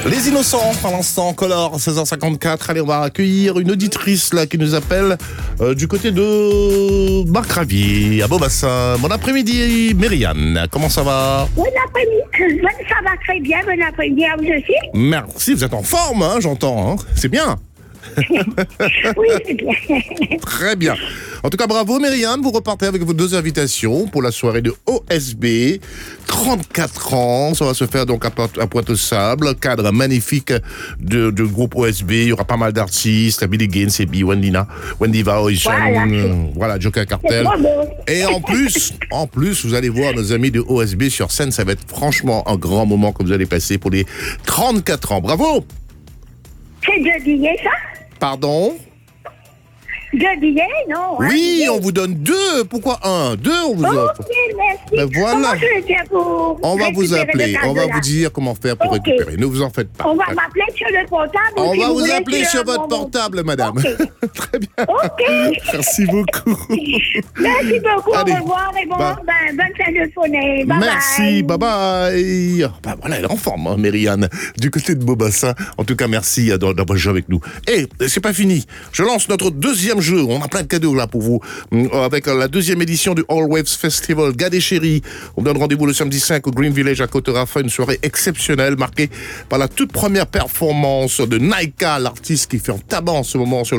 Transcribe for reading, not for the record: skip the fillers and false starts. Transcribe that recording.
Les innocents, à l'instant, Color, 16h54. Allez, on va accueillir une auditrice là qui nous appelle du côté de Marc-Ravier, à Beaubassin. Bon après-midi, Myriane. Comment ça va? Bon après-midi. Ça va très bien. Bon après-midi à vous aussi. Merci, vous êtes en forme, hein, j'entends. Hein. C'est bien. Oui, c'est bien. Très bien. En tout cas, bravo Myriane, vous repartez avec vos 2 invitations pour la soirée de OSB. 34 ans, ça va se faire donc à Pointe-aux-Sables, cadre magnifique de groupe OSB. Il y aura pas mal d'artistes, Billy Gaines, Sebi, Wendy Vao, voilà, Joker Cartel. Et en plus, vous allez voir nos amis de OSB sur scène. Ça va être franchement un grand moment que vous allez passer pour les 34 ans. Bravo! C'est 2 billets, ça? Pardon? 2 billets, non? Oui, on vous donne 2. Pourquoi 1? 2, on vous offre. Ok, merci. Ben voilà. Comment je vais faire pour On va vous récupérer appeler. le On va cadeau, vous là? dire comment faire pour Ok. récupérer. Ne vous en faites pas. On va m'appeler sur le portable. On ou si va vous voulez appeler sur votre mon- portable, madame. Ok. Très bien. Ok. Merci beaucoup. Merci beaucoup. Allez. Au revoir et bon, Bah. bonne fin de journée. Bye Merci, bye. bye. Ben voilà, elle est en forme, hein, Myriane, du côté de Beaubassin. En tout cas, merci d'avoir joué avec nous. Et c'est pas fini. Je lance notre 2e jeu. On a plein de cadeaux là pour vous. Avec la 2e édition du All Waves Festival. Gad et Chéri. On donne rendez-vous le samedi 5 au Green Village à Côte-Raffa. Une soirée exceptionnelle marquée par la toute première performance de Naika, l'artiste qui fait un tabac en ce moment sur